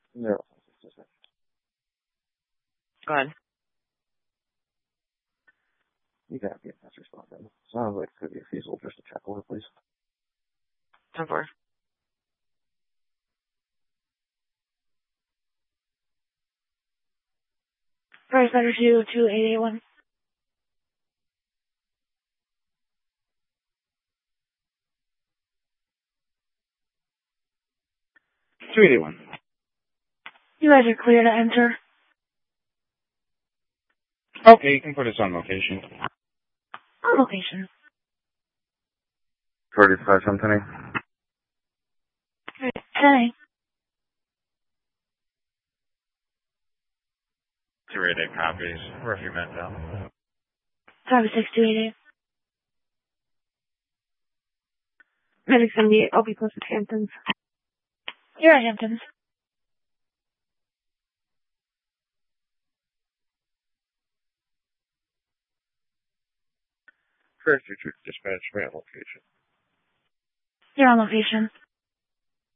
No. Go ahead. You gotta get that response then. Sounds like it could be feasible just to check over, please. 10-4. Price letter 22881. You guys are clear to enter. Okay, you can put us on location. On location. 35 something. Okay. 288 copies. We're a few minutes out. 56288. Medic 78, I'll be close to Hamptons. You're at Hamptons. First, you dispatch me on location. You're on location.